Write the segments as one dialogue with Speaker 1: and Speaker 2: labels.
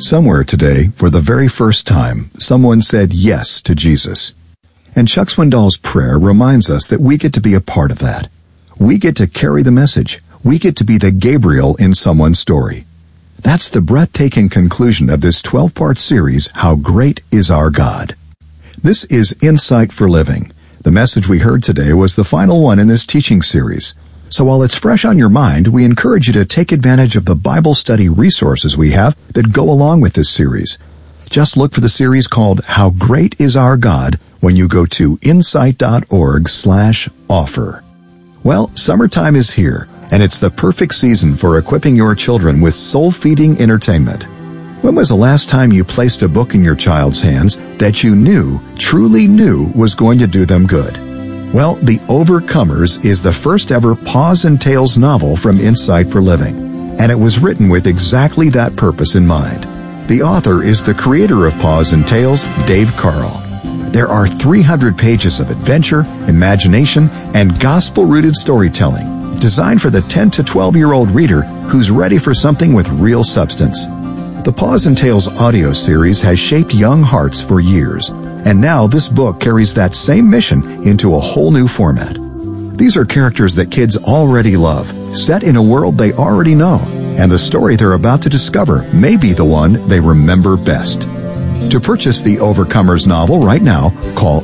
Speaker 1: Somewhere today, for the very first time, someone said yes to Jesus. And Chuck Swindoll's prayer reminds us that we get to be a part of that. We get to carry the message. We get to be the Gabriel in someone's story. That's the breathtaking conclusion of this 12-part series, How Great Is Our God. This is Insight for Living. The message we heard today was the final one in this teaching series. So while it's fresh on your mind, we encourage you to take advantage of the Bible study resources we have that go along with this series. Just look for the series called How Great Is Our God when you go to insight.org/offer. Well, summertime is here, and it's the perfect season for equipping your children with soul-feeding entertainment. When was the last time you placed a book in your child's hands that you truly knew, was going to do them good? Well, The Overcomers is the first ever Paws and Tales novel from Insight for Living, and it was written with exactly that purpose in mind. The author is the creator of Paws and Tales, Dave Carl. There are 300 pages of adventure, imagination, and gospel-rooted storytelling designed for the 10 to 12-year-old reader who's ready for something with real substance. The Paws and Tales audio series has shaped young hearts for years, and now this book carries that same mission into a whole new format. These are characters that kids already love, set in a world they already know, and the story they're about to discover may be the one they remember best. To purchase the Overcomers novel right now, call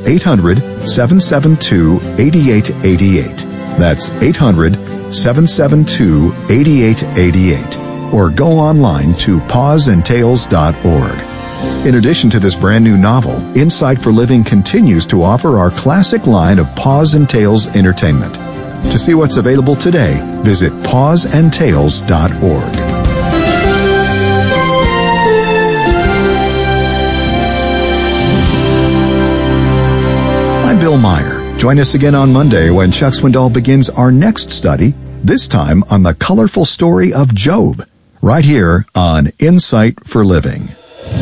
Speaker 1: 800-772-8888. That's 800-772-8888. Or go online to pawsandtales.org. In addition to this brand new novel, Insight for Living continues to offer our classic line of Paws and Tales entertainment. To see what's available today, visit pawsandtales.org. I'm Bill Meyer. Join us again on Monday when Chuck Swindoll begins our next study, this time on the colorful story of Job, right here on Insight for Living.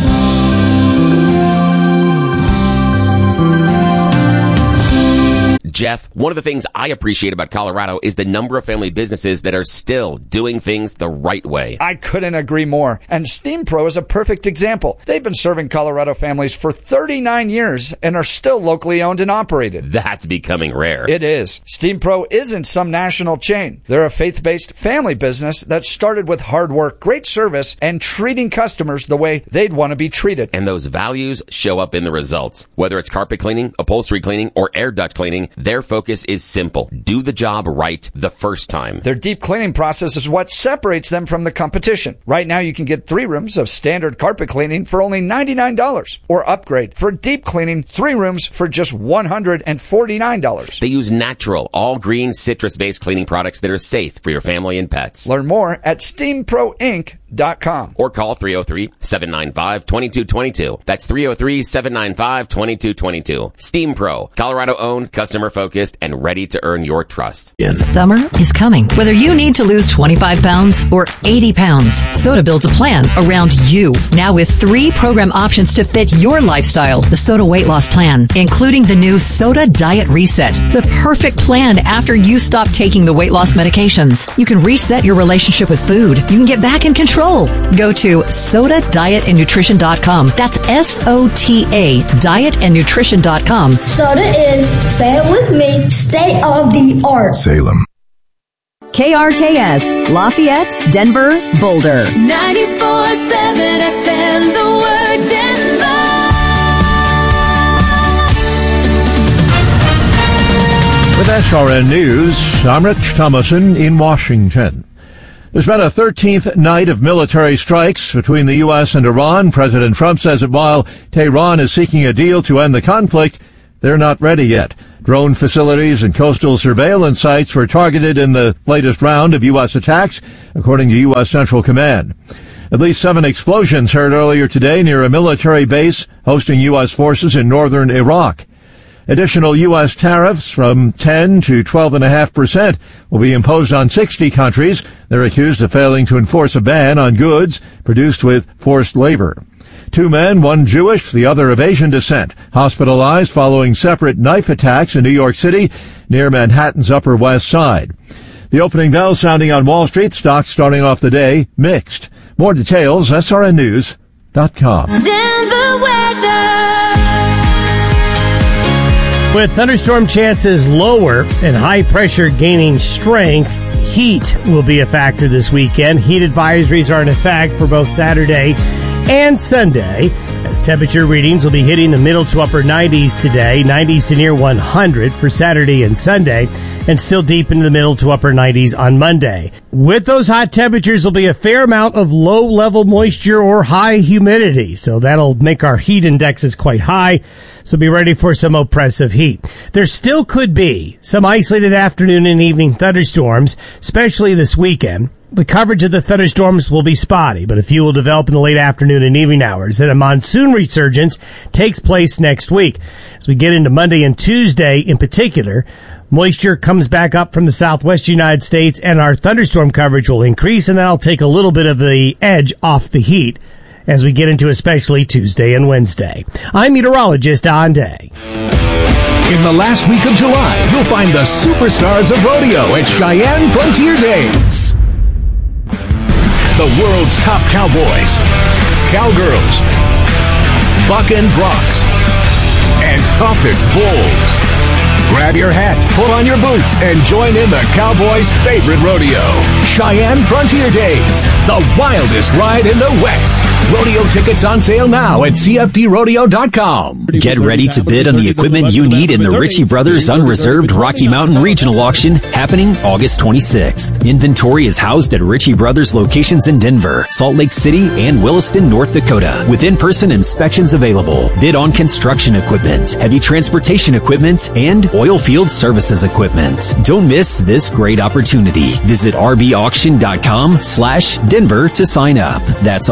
Speaker 2: Jeff, one of the things I appreciate about Colorado is the number of family businesses that are still doing things the right way.
Speaker 3: I couldn't agree more. And Steam Pro is a perfect example. They've been serving Colorado families for 39 years and are still locally owned and operated.
Speaker 2: That's becoming rare.
Speaker 3: It is. Steam Pro isn't some national chain. They're a faith-based family business that started with hard work, great service, and treating customers the way they'd want to be treated.
Speaker 2: And those values show up in the results. Whether it's carpet cleaning, upholstery cleaning, or air duct cleaning, their focus is simple. Do the job right the first time.
Speaker 3: Their deep cleaning process is what separates them from the competition. Right now, you can get 3 rooms of standard carpet cleaning for only $99, or upgrade for deep cleaning 3 rooms for just $149.
Speaker 2: They use natural, all-green, citrus-based cleaning products that are safe for your family and pets.
Speaker 3: Learn more at steamproinc.com.
Speaker 2: Or call 303-795-2222. That's 303-795-2222. Steam Pro, Colorado-owned, customer-focused, and ready to earn your trust.
Speaker 4: Summer is coming. Whether you need to lose 25 pounds or 80 pounds, Soda builds a plan around you. Now with 3 program options to fit your lifestyle. The Soda Weight Loss Plan, including the new Soda Diet Reset. The perfect plan after you stop taking the weight loss medications. You can reset your relationship with food. You can get back in control. Go to SodaDietAndNutrition.com. That's SOTA dietandnutrition.com.
Speaker 5: Soda is, say it with me, state of the art.
Speaker 1: Salem.
Speaker 4: KRKS, Lafayette, Denver, Boulder.
Speaker 6: 94.7 FM, the word Denver.
Speaker 7: With SRN News, I'm Rich Thomason in Washington. There's been a 13th night of military strikes between the U.S. and Iran. President Trump says that while Tehran is seeking a deal to end the conflict, they're not ready yet. Drone facilities and coastal surveillance sites were targeted in the latest round of U.S. attacks, according to U.S. Central Command. At least 7 explosions heard earlier today near a military base hosting U.S. forces in northern Iraq. Additional U.S. tariffs from 10 to 12.5% will be imposed on 60 countries. They're accused of failing to enforce a ban on goods produced with forced labor. 2 men, one Jewish, the other of Asian descent, hospitalized following separate knife attacks in New York City near Manhattan's Upper West Side. The opening bell sounding on Wall Street, stocks starting off the day mixed. More details, SRN News. radio.com.
Speaker 6: Denver weather.
Speaker 8: With thunderstorm chances lower and high pressure gaining strength, heat will be a factor this weekend. Heat advisories are in effect for both Saturday and Sunday, as temperature readings will be hitting the middle to upper 90s today, 90s to near 100 for Saturday and Sunday, and still deep into the middle to upper 90s on Monday. With those hot temperatures will be a fair amount of low-level moisture or high humidity, so that'll make our heat indexes quite high, so be ready for some oppressive heat. There still could be some isolated afternoon and evening thunderstorms, especially this weekend. The coverage of the thunderstorms will be spotty, but a few will develop in the late afternoon and evening hours. And a monsoon resurgence takes place next week. As we get into Monday and Tuesday in particular, moisture comes back up from the southwest United States, and our thunderstorm coverage will increase, and that'll take a little bit of the edge off the heat as we get into especially Tuesday and Wednesday. I'm meteorologist Don Day.
Speaker 9: In the last week of July, you'll find the superstars of rodeo at Cheyenne Frontier Days. The world's top cowboys, cowgirls, buck and broncs, and toughest bulls. Grab your hat, pull on your boots, and join in the Cowboys' favorite rodeo. Cheyenne Frontier Days, the wildest ride in the West. Rodeo tickets on sale now at CFDRodeo.com.
Speaker 10: Get ready to bid on the equipment you need in the Ritchie Brothers Unreserved Rocky Mountain Regional Auction happening August 26th. Inventory is housed at Ritchie Brothers locations in Denver, Salt Lake City, and Williston, North Dakota, with in-person inspections available. Bid on construction equipment, heavy transportation equipment, and oil field services equipment. Don't miss this great opportunity. Visit rbauction.com/Denver to sign up. That's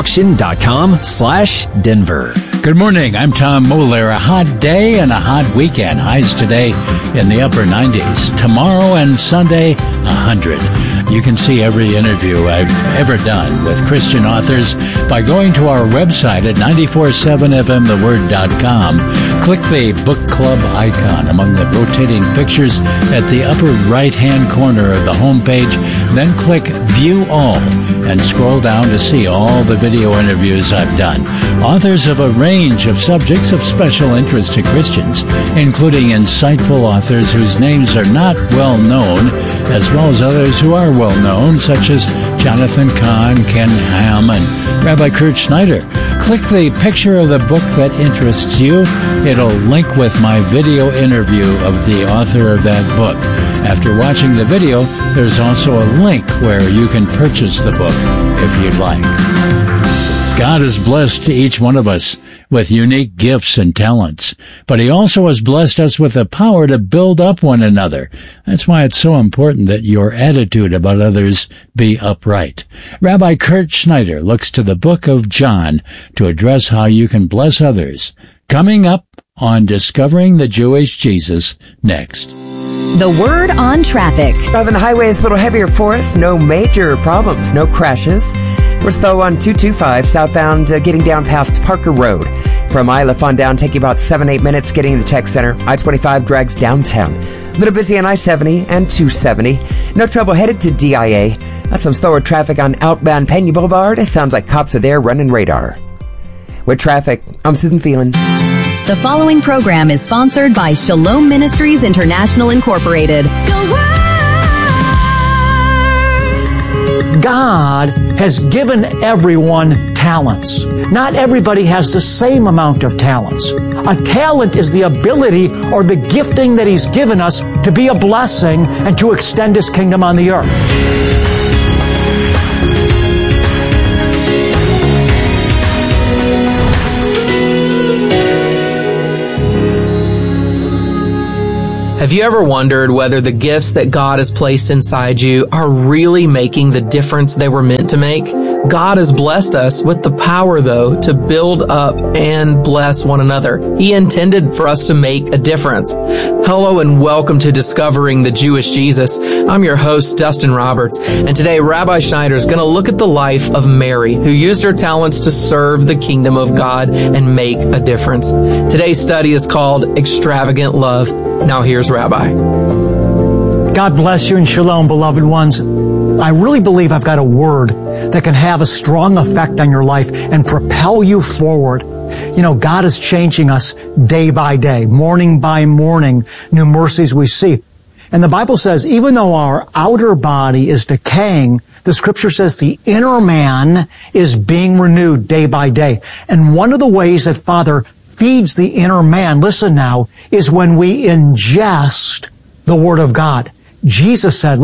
Speaker 10: rbauction.com/Denver.
Speaker 11: Good morning. I'm Tom Moeller. A hot day and a hot weekend. Highs today in the upper 90s. Tomorrow and Sunday, 100. You can see every interview I've ever done with Christian authors by going to our website at 947fmtheword.com. Click the book club icon among the rotating pictures at the upper right-hand corner of the homepage. Then click View All and scroll down to see all the video interviews I've done. Authors of a range of subjects of special interest to Christians, including insightful authors whose names are not well known, as well as others who are well known, such as Jonathan Cahn, Ken Ham, and Rabbi Kurt Schneider. Click the picture of the book that interests you. It'll link with my video interview of the author of that book. After watching the video, there's also a link where you can purchase the book if you'd like. God has blessed each one of us with unique gifts and talents, but He also has blessed us with the power to build up one another. That's why it's so important that your attitude about others be upright. Rabbi Kurt Schneider looks to the book of John to address how you can bless others. Coming up on Discovering the Jewish Jesus next.
Speaker 12: The word on traffic.
Speaker 13: Driving the highway is a little heavier for us. No major problems, no crashes. We're slow on 225 southbound, getting down past Parker Road. From Iliff on down, taking about 7-8 minutes getting to the tech center. I-25 drags downtown. A little busy on I-70 and 270. No trouble headed to DIA. That's some slower traffic on outbound Pena Boulevard. It sounds like cops are there running radar. With traffic, I'm Susan Phelan.
Speaker 12: The following program is sponsored by Shalom Ministries International Incorporated.
Speaker 14: God has given everyone talents. Not everybody has the same amount of talents. A talent is the ability or the gifting that He's given us to be a blessing and to extend His kingdom on the earth.
Speaker 15: Have you ever wondered whether the gifts that God has placed inside you are really making the difference they were meant to make? God has blessed us with the power, though, to build up and bless one another. He intended for us to make a difference. Hello and welcome to Discovering the Jewish Jesus. I'm your host, Dustin Roberts, and today Rabbi Schneider is going to look at the life of Mary, who used her talents to serve the kingdom of God and make a difference. Today's study is called Extravagant Love. Now here's Rabbi.
Speaker 14: God bless you and shalom, beloved ones. I really believe I've got a word that can have a strong effect on your life and propel you forward. You know, God is changing us day by day, morning by morning, new mercies we see. And the Bible says, even though our outer body is decaying, the Scripture says the inner man is being renewed day by day. And one of the ways that Father feeds the inner man, listen now, is when we ingest the Word of God. Jesus said,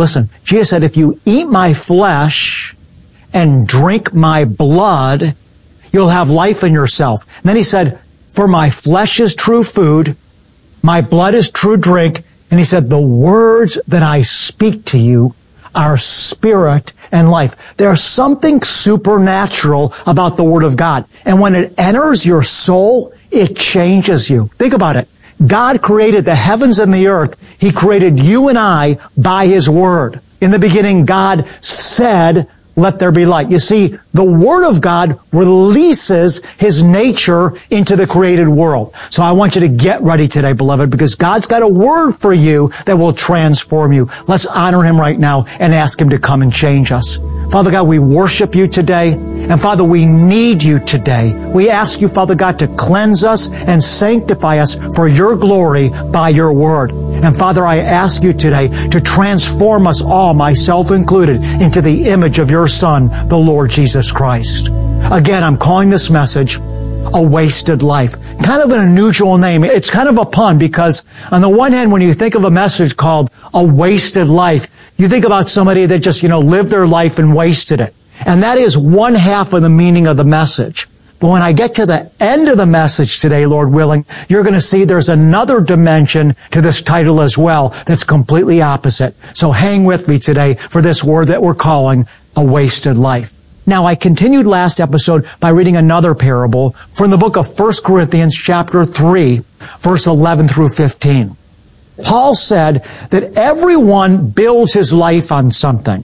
Speaker 14: if you eat my flesh and drink my blood, you'll have life in yourself. And then he said, for my flesh is true food, my blood is true drink. And he said, the words that I speak to you are spirit and life. There's something supernatural about the Word of God. And when it enters your soul, it changes you. Think about it. God created the heavens and the earth. He created you and I by His Word. In the beginning, God said, let there be light. You see, the Word of God releases His nature into the created world. So I want you to get ready today, beloved, because God's got a word for you that will transform you. Let's honor Him right now and ask Him to come and change us. Father God, we worship You today. And Father, we need You today. We ask You, Father God, to cleanse us and sanctify us for Your glory by Your word. And Father, I ask You today to transform us all, myself included, into the image of Your Son, the Lord Jesus Christ. Again, I'm calling this message A Wasted Life. Kind of an unusual name. It's kind of a pun because on the one hand, when you think of a message called A Wasted Life, you think about somebody that just, lived their life and wasted it. And that is one half of the meaning of the message. But when I get to the end of the message today, Lord willing, you're going to see there's another dimension to this title as well that's completely opposite. So hang with me today for this word that we're calling A Wasted Life. Now, I continued last episode by reading another parable from the book of 1 Corinthians chapter 3, verse 11 through 15. Paul said that everyone builds his life on something.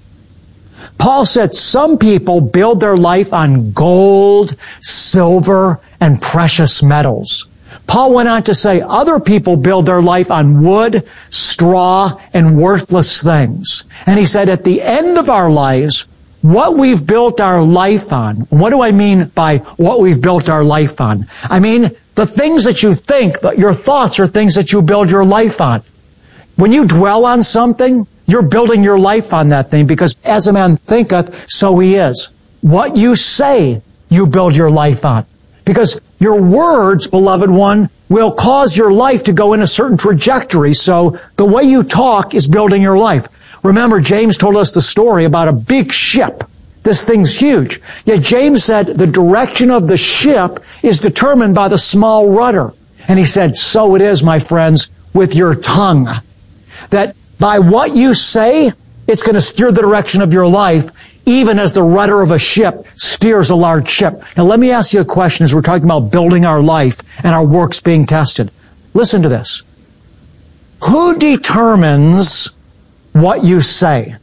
Speaker 14: Paul said some people build their life on gold, silver, and precious metals. Paul went on to say other people build their life on wood, straw, and worthless things. And he said at the end of our lives, what we've built our life on. What do I mean by what we've built our life on? I mean the things that you think, your thoughts are things that you build your life on. When you dwell on something, you're building your life on that thing because as a man thinketh, so he is. What you say, you build your life on. Because your words, beloved one, will cause your life to go in a certain trajectory. So the way you talk is building your life. Remember, James told us the story about a big ship. This thing's huge. Yet James said the direction of the ship is determined by the small rudder. And he said, so it is, my friends, with your tongue. That by what you say, it's going to steer the direction of your life, even as the rudder of a ship steers a large ship. Now let me ask you a question as we're talking about building our life and our works being tested. Listen to this. Who determines what you say?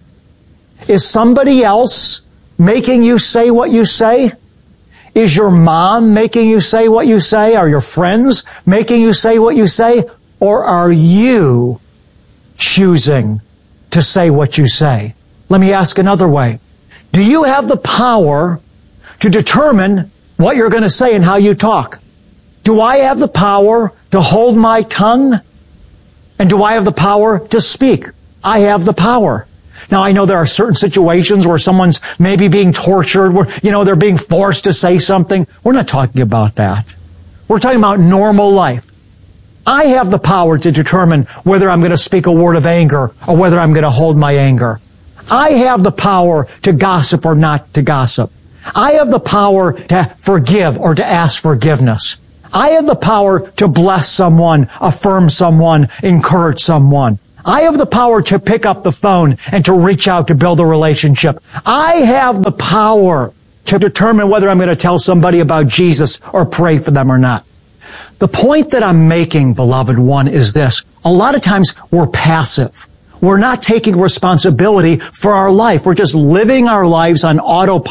Speaker 14: Is somebody else making you say what you say? Is your mom making you say what you say? Are your friends making you say what you say? Or are you choosing to say what you say? Let me ask another way. Do you have the power to determine what you're going to say and how you talk? Do I have the power to hold my tongue? And do I have the power to speak? I have the power. Now, I know there are certain situations where someone's maybe being tortured, where, they're being forced to say something. We're not talking about that. We're talking about normal life. I have the power to determine whether I'm going to speak a word of anger or whether I'm going to hold my anger. I have the power to gossip or not to gossip. I have the power to forgive or to ask forgiveness. I have the power to bless someone, affirm someone, encourage someone. I have the power to pick up the phone and to reach out to build a relationship. I have the power to determine whether I'm going to tell somebody about Jesus or pray for them or not. The point that I'm making, beloved one, is this. A lot of times we're passive. We're not taking responsibility for our life. We're just living our lives on autopilot.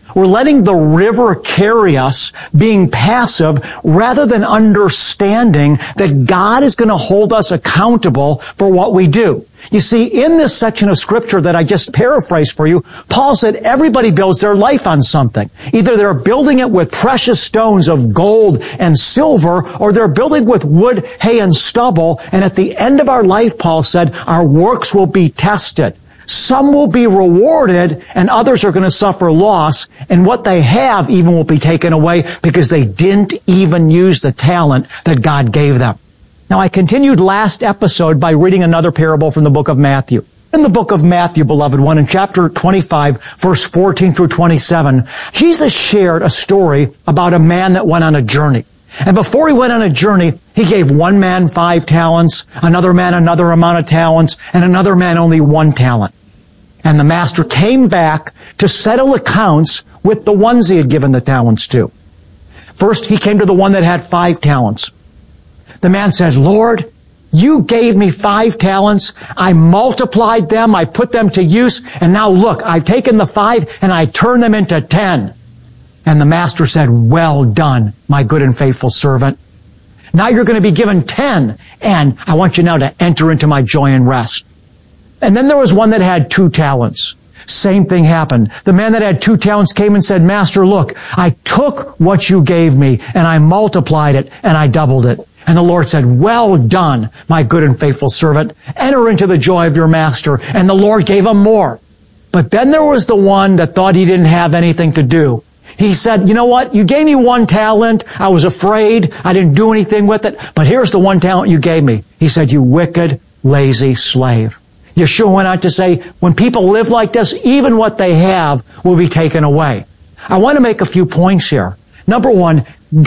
Speaker 14: We're letting the river carry us, being passive, rather than understanding that God is going to hold us accountable for what we do. You see, in this section of Scripture that I just paraphrased for you, Paul said everybody builds their life on something. Either they're building it with precious stones of gold and silver, or they're building with wood, hay, and stubble, and at the end of our life, Paul said, our works will be tested. Some will be rewarded and others are going to suffer loss, and what they have even will be taken away because they didn't even use the talent that God gave them. Now, I continued last episode by reading another parable from the book of Matthew. In the book of Matthew, beloved one, in chapter 25, verse 14 through 27, Jesus shared a story about a man that went on a journey. And before he went on a journey, he gave one man 5 talents, another man another amount of talents, and another man only 1 talent. And the master came back to settle accounts with the ones he had given the talents to. First, he came to the one that had 5 talents. The man says, Lord, you gave me 5 talents. I multiplied them. I put them to use. And now look, I've taken the 5 and I turned them into 10. And the master said, well done, my good and faithful servant. Now you're going to be given 10. And I want you now to enter into my joy and rest. And then there was one that had 2 talents. Same thing happened. The man that had 2 talents came and said, Master, look, I took what you gave me and I multiplied it and I doubled it. And the Lord said, well done, my good and faithful servant. Enter into the joy of your master. And the Lord gave him more. But then there was the one that thought he didn't have anything to do. He said, you know what? You gave me 1 talent. I was afraid. I didn't do anything with it. But here's the 1 talent you gave me. He said, you wicked, lazy slave. Yeshua went on to say, when people live like this, even what they have will be taken away. I want to make a few points here. Number 1,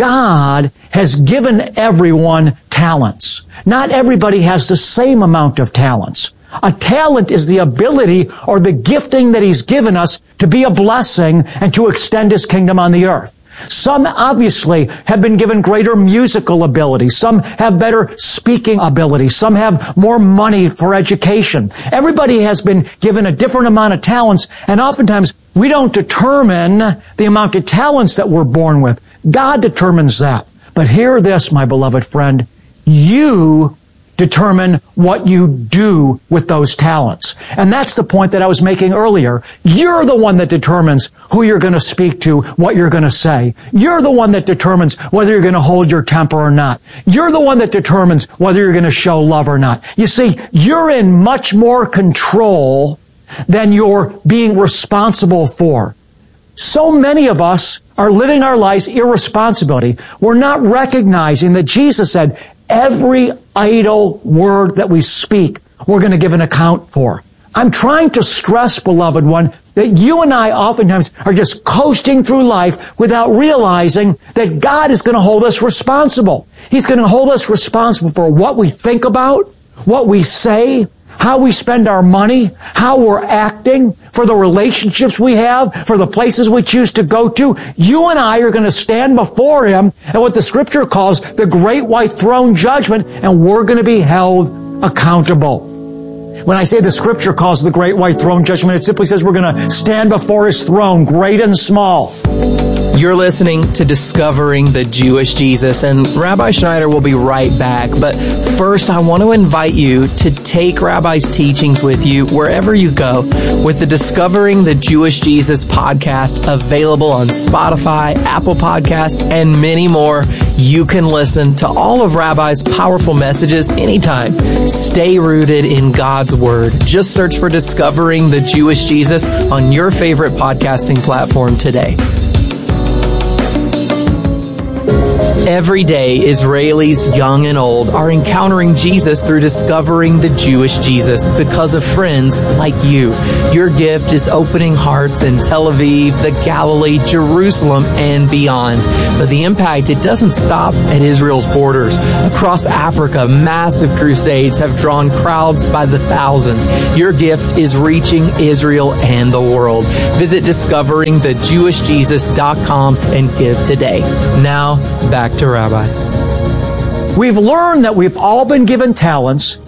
Speaker 14: God has given everyone talents. Not everybody has the same amount of talents. A talent is the ability or the gifting that He's given us to be a blessing and to extend His kingdom on the earth. Some obviously have been given greater musical ability. Some have better speaking ability. Some have more money for education. Everybody has been given a different amount of talents, and oftentimes we don't determine the amount of talents that we're born with. God determines that. But hear this, my beloved friend. You determine what you do with those talents. And that's the point that I was making earlier. You're the one that determines who you're going to speak to, what you're going to say. You're the one that determines whether you're going to hold your temper or not. You're the one that determines whether you're going to show love or not. You see, you're in much more control than you're being responsible for. So many of us are living our lives irresponsibility. We're not recognizing that Jesus said, every idle word that we speak, we're going to give an account for. I'm trying to stress, beloved one, that you and I oftentimes are just coasting through life without realizing that God is going to hold us responsible. He's going to hold us responsible for what we think about, what we say, how we spend our money, how we're acting, for the relationships we have, for the places we choose to go to. You and I are going to stand before Him at what the Scripture calls the great white throne judgment, and we're going to be held accountable. When I say the Scripture calls the great white throne judgment, it simply says we're going to stand before His throne, great and small.
Speaker 15: You're listening to Discovering the Jewish Jesus, and Rabbi Schneider will be right back. But first, I want to invite you to take Rabbi's teachings with you wherever you go with the Discovering the Jewish Jesus podcast available on Spotify, Apple Podcasts, and many more. You can listen to all of Rabbi's powerful messages anytime. Stay rooted in God's Word. Just search for Discovering the Jewish Jesus on your favorite podcasting platform today. Every day, Israelis, young and old, are encountering Jesus through Discovering the Jewish Jesus because of friends like you. Your gift is opening hearts in Tel Aviv, the Galilee, Jerusalem, and beyond. But the impact, it doesn't stop at Israel's borders. Across Africa, massive crusades have drawn crowds by the thousands. Your gift is reaching Israel and the world. Visit discoveringthejewishjesus.com and give today. Now, back to Rabbi.
Speaker 14: We've learned that we've all been given talents,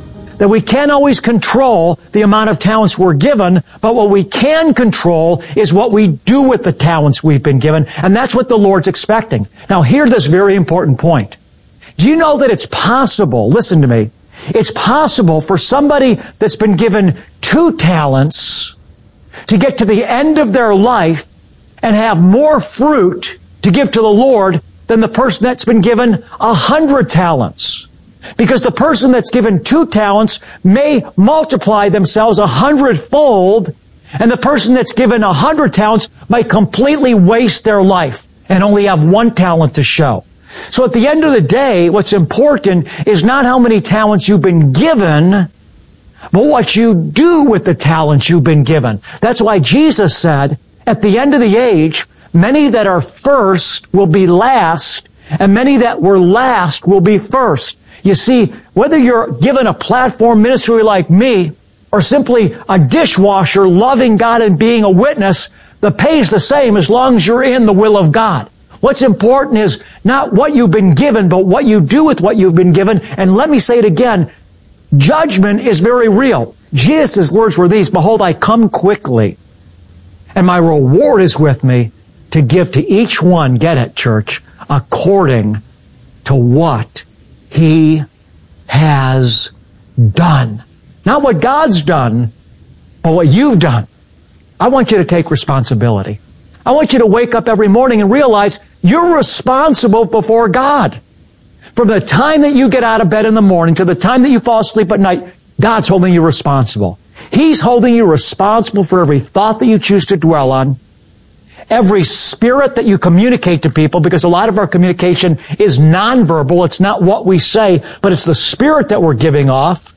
Speaker 14: that we can't always control the amount of talents we're given, but what we can control is what we do with the talents we've been given, and that's what the Lord's expecting. Now, hear this very important point. Do you know that it's possible, listen to me, it's possible for somebody that's been given 2 talents to get to the end of their life and have more fruit to give to the Lord than the person that's been given 100 talents. Because the person that's given 2 talents may multiply themselves 100-fold, and the person that's given 100 talents might completely waste their life and only have 1 talent to show. So at the end of the day, what's important is not how many talents you've been given, but what you do with the talents you've been given. That's why Jesus said, at the end of the age, many that are first will be last, and many that were last will be first. You see, whether you're given a platform ministry like me, or simply a dishwasher loving God and being a witness, the pay's the same as long as you're in the will of God. What's important is not what you've been given, but what you do with what you've been given. And let me say it again, judgment is very real. Jesus' words were these, "Behold, I come quickly, and my reward is with me to give to each one," get it, church, "according to what he has done." Not what God's done, but what you've done. I want you to take responsibility. I want you to wake up every morning and realize you're responsible before God. From the time that you get out of bed in the morning to the time that you fall asleep at night, God's holding you responsible. He's holding you responsible for every thought that you choose to dwell on, every spirit that you communicate to people, because a lot of our communication is nonverbal. It's not what we say, but it's the spirit that we're giving off.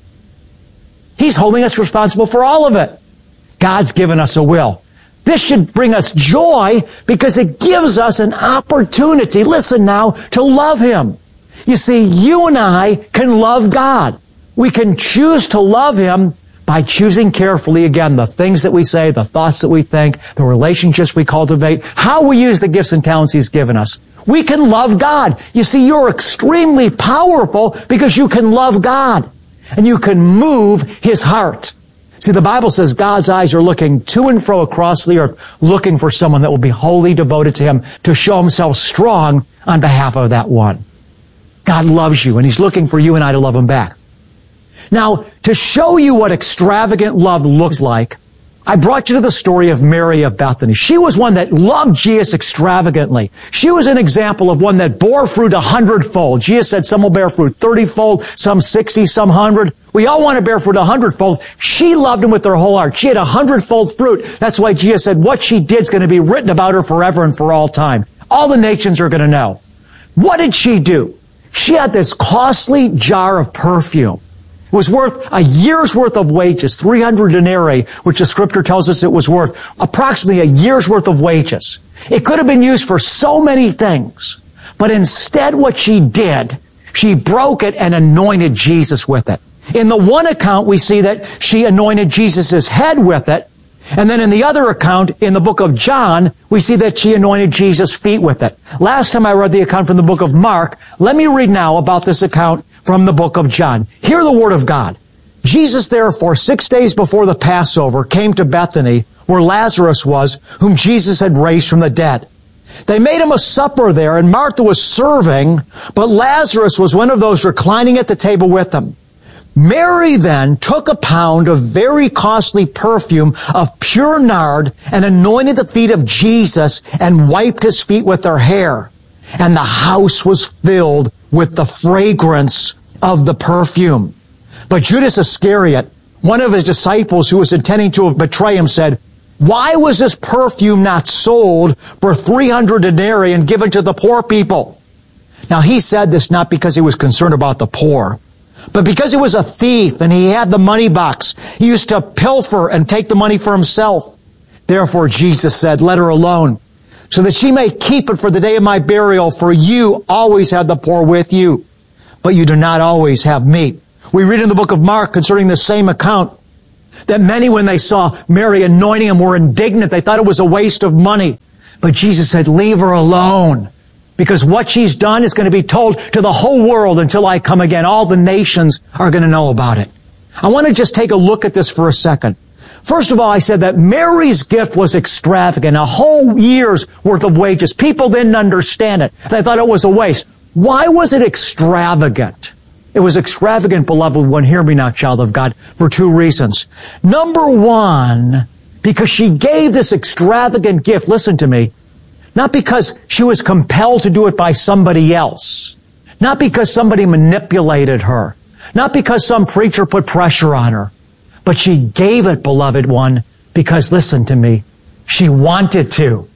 Speaker 14: He's holding us responsible for all of it. God's given us a will. This should bring us joy because it gives us an opportunity, listen now, to love Him. You see, you and I can love God. We can choose to love Him by choosing carefully, again, the things that we say, the thoughts that we think, the relationships we cultivate, how we use the gifts and talents He's given us. We can love God. You see, you're extremely powerful because you can love God and you can move His heart. See, the Bible says God's eyes are looking to and fro across the earth, looking for someone that will be wholly devoted to Him to show Himself strong on behalf of that one. God loves you, and He's looking for you and I to love Him back. Now, to show you what extravagant love looks like, I brought you to the story of Mary of Bethany. She was one that loved Jesus extravagantly. She was an example of one that bore fruit 100-fold. Jesus said some will bear fruit 30-fold, some 60, some 100. We all want to bear fruit 100-fold. She loved Him with her whole heart. She had 100-fold fruit. That's why Jesus said what she did is going to be written about her forever and for all time. All the nations are going to know. What did she do? She had this costly jar of perfume. It was worth a year's worth of wages, 300 denarii, which the scripture tells us it was worth, approximately a year's worth of wages. It could have been used for so many things, but instead what she did, she broke it and anointed Jesus with it. In the one account, we see that she anointed Jesus' head with it, and then in the other account, in the book of John, we see that she anointed Jesus' feet with it. Last time I read the account from the book of Mark, let me read now about this account from the book of John. Hear the word of God. Jesus, therefore, 6 days before the Passover, came to Bethany, where Lazarus was, whom Jesus had raised from the dead. They made him a supper there, and Martha was serving, but Lazarus was one of those reclining at the table with them. Mary then took a pound of very costly perfume of pure nard and anointed the feet of Jesus and wiped His feet with her hair. And the house was filled with the fragrance of the perfume. But Judas Iscariot, one of His disciples who was intending to betray Him, said, "Why was this perfume not sold for 300 denarii and given to the poor people?" Now he said this not because he was concerned about the poor, but because he was a thief and he had the money box. He used to pilfer and take the money for himself. Therefore Jesus said, "Let her alone, so that she may keep it for the day of my burial, for you always have the poor with you, but you do not always have me." We read in the book of Mark concerning the same account that many, when they saw Mary anointing Him, were indignant. They thought it was a waste of money. But Jesus said, "Leave her alone, because what she's done is going to be told to the whole world until I come again. All the nations are going to know about it." I want to just take a look at this for a second. First of all, I said that Mary's gift was extravagant, a whole year's worth of wages. People didn't understand it. They thought it was a waste. Why was it extravagant? It was extravagant, beloved one, hear me now, child of God, for two reasons. Number one, because she gave this extravagant gift, listen to me, not because she was compelled to do it by somebody else, not because somebody manipulated her, not because some preacher put pressure on her, but she gave it, beloved one, because, listen to me, she wanted to.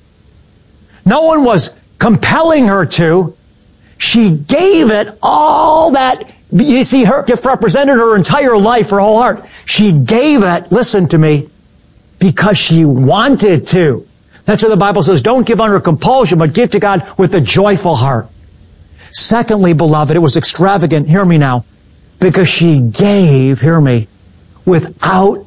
Speaker 14: No one was compelling her to. She gave it all that, you see, her gift represented her entire life, her whole heart. She gave it, listen to me, because she wanted to. That's what the Bible says, don't give under compulsion, but give to God with a joyful heart. Secondly, beloved, it was extravagant, hear me now, because she gave, hear me, without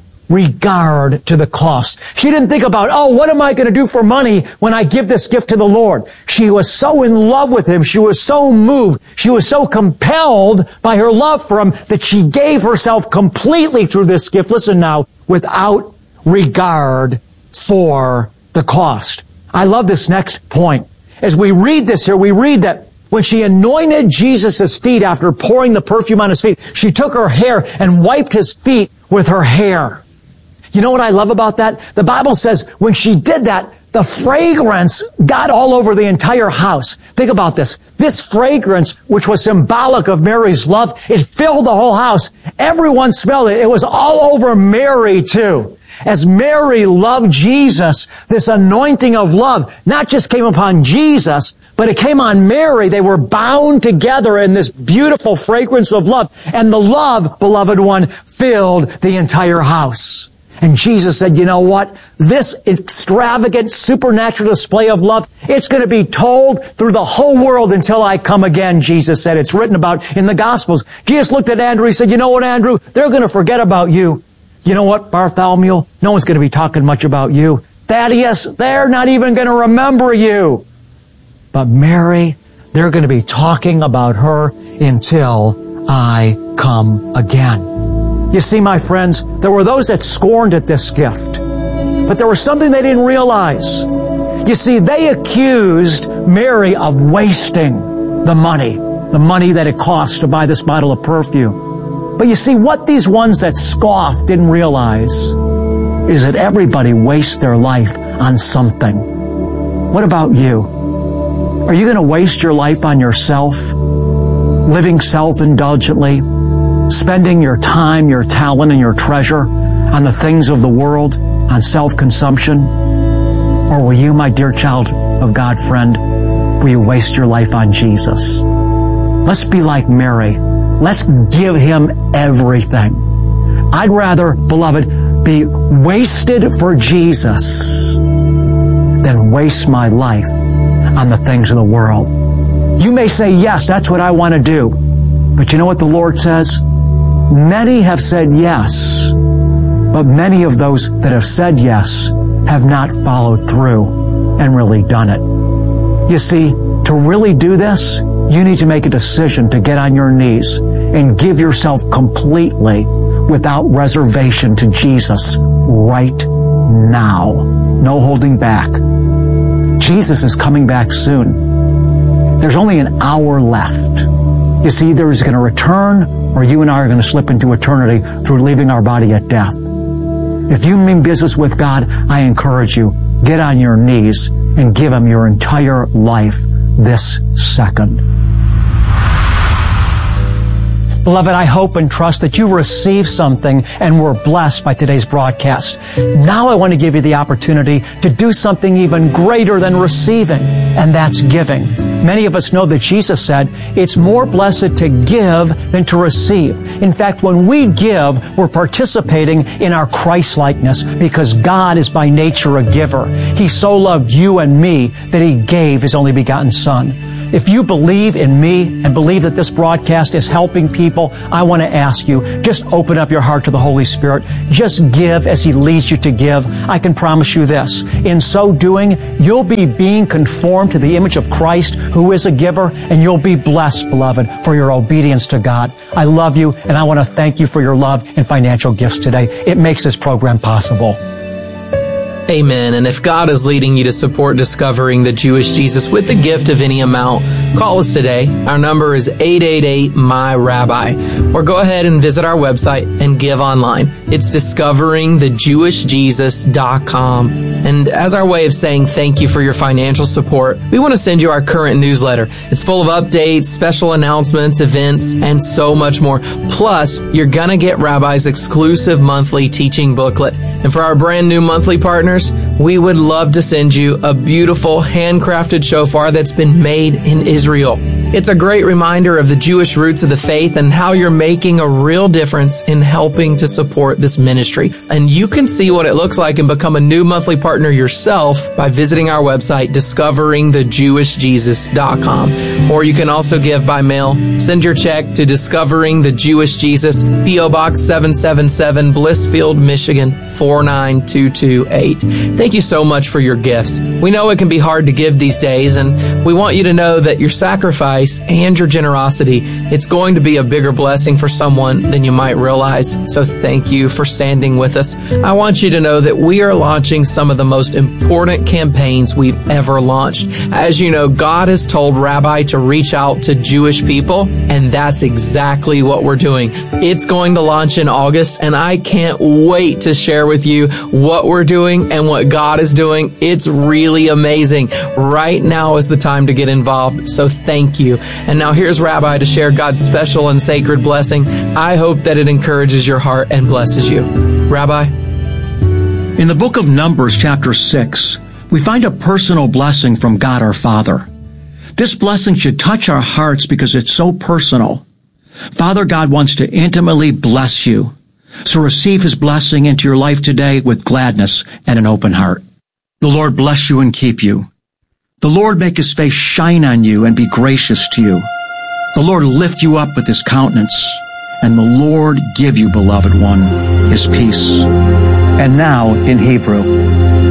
Speaker 14: regard to the cost. She didn't think about, oh, what am I going to do for money when I give this gift to the Lord? She was so in love with Him. She was so moved. She was so compelled by her love for Him that she gave herself completely through this gift. Listen now, without regard for the cost. I love this next point. As we read this here, we read that when she anointed Jesus' feet after pouring the perfume on His feet, she took her hair and wiped His feet with her hair. You know what I love about that? The Bible says when she did that, the fragrance got all over the entire house. Think about this. This fragrance, which was symbolic of Mary's love, it filled the whole house. Everyone smelled it. It was all over Mary too. As Mary loved Jesus, this anointing of love not just came upon Jesus, but it came on Mary. They were bound together in this beautiful fragrance of love. And the love, beloved one, filled the entire house. And Jesus said, you know what? This extravagant supernatural display of love, it's going to be told through the whole world until I come again, Jesus said. It's written about in the Gospels. Jesus looked at Andrew. He said, you know what, Andrew? They're going to forget about you. You know what, Bartholomew? No one's going to be talking much about you. Thaddeus, they're not even going to remember you. But Mary, they're going to be talking about her until I come again. You see, my friends, there were those that scorned at this gift. But there was something they didn't realize. You see, they accused Mary of wasting the money that it cost to buy this bottle of perfume. But you see, what these ones that scoffed didn't realize is that everybody wastes their life on something. What about you? Are you going to waste your life on yourself? Living self-indulgently? Spending your time, your talent, and your treasure on the things of the world, on self-consumption? Or will you, my dear child of God friend, will you waste your life on Jesus? Let's be like Mary. Let's give Him everything. I'd rather, beloved, be wasted for Jesus than waste my life on the things of the world. You may say, yes, that's what I want to do. But you know what the Lord says? Many have said yes, but many of those that have said yes have not followed through and really done it. You see, to really do this, you need to make a decision to get on your knees and give yourself completely without reservation to Jesus right now. No holding back. Jesus is coming back soon. There's only an hour left. You see, either He's going to return or you and I are going to slip into eternity through leaving our body at death. If you mean business with God, I encourage you, get on your knees and give Him your entire life this second. Beloved, I hope and trust that you received something and were blessed by today's broadcast. Now I want to give you the opportunity to do something even greater than receiving, and that's giving. Many of us know that Jesus said, it's more blessed to give than to receive. In fact, when we give, we're participating in our Christ-likeness because God is by nature a giver. He so loved you and me that He gave His only begotten Son. If you believe in me and believe that this broadcast is helping people, I want to ask you, just open up your heart to the Holy Spirit. Just give as He leads you to give. I can promise you this. In so doing, you'll be being conformed to the image of Christ, who is a giver, and you'll be blessed, beloved, for your obedience to God. I love you, and I want to thank you for your love and financial gifts today. It makes this program possible.
Speaker 15: Amen. And if God is leading you to support Discovering the Jewish Jesus with the gift of any amount, call us today. Our number is 888-MY-RABBI. Or go ahead and visit our website and give online. It's discoveringthejewishjesus.com. And as our way of saying thank you for your financial support, we want to send you our current newsletter. It's full of updates, special announcements, events, and so much more. Plus, you're going to get Rabbi's exclusive monthly teaching booklet. And for our brand new monthly partners, we would love to send you a beautiful handcrafted shofar that's been made in Israel. It's a great reminder of the Jewish roots of the faith and how you're making a real difference in helping to support this ministry. And you can see what it looks like and become a new monthly partner yourself by visiting our website, discoveringthejewishjesus.com. Or you can also give by mail. Send your check to Discovering the Jewish Jesus, P.O. Box 777, Blissfield, Michigan 49228. Thank you so much for your gifts. We know it can be hard to give these days, and we want you to know that your sacrifice and your generosity, it's going to be a bigger blessing for someone than you might realize. So thank you for standing with us. I want you to know that we are launching some of the most important campaigns we've ever launched. As you know, God has told Rabbi to reach out to Jewish people, and that's exactly what we're doing. It's going to launch in August, and I can't wait to share with you what we're doing and what God is doing. It's really amazing. Right now is the time to get involved. So thank you. And now here's Rabbi to share God's special and sacred blessing. I hope that it encourages your heart and blesses you. Rabbi?
Speaker 14: In the book of Numbers, chapter 6, we find a personal blessing from God our Father. This blessing should touch our hearts because it's so personal. Father God wants to intimately bless you. So receive His blessing into your life today with gladness and an open heart. The Lord bless you and keep you. The Lord make His face shine on you and be gracious to you. The Lord lift you up with His countenance. And the Lord give you, beloved one, His peace. And now, in Hebrew,